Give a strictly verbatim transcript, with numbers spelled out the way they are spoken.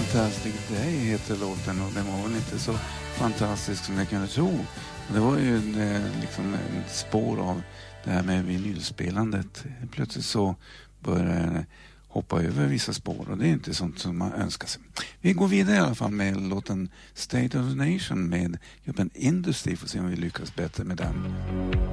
Fantastic Day heter låten och den var väl inte så fantastisk som jag kunde tro. Och det var ju eh, liksom en spår av det här med vinylspelandet. Plötsligt så började jag hoppa över vissa spår och det är inte sånt som man önskar sig. Vi går vidare i alla fall med låten State of the Nation med gruppen Industry för att se om vi lyckas bättre med den.